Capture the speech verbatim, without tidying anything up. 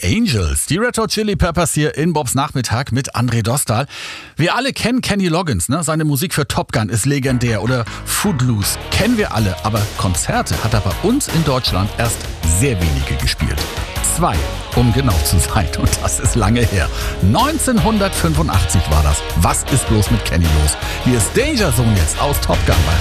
Angels. Die Red Hot Chili Peppers hier in Bobs Nachmittag mit André Dostal. Wir alle kennen Kenny Loggins, ne? Seine Musik für Top Gun ist legendär oder Footloose kennen wir alle, aber Konzerte hat er bei uns in Deutschland erst sehr wenige gespielt. Zwei, um genau zu sein, und das ist lange her. neunzehnhundertfünfundachtzig war das. Was ist bloß mit Kenny los? Hier ist Danger Zone jetzt aus Top Gun bei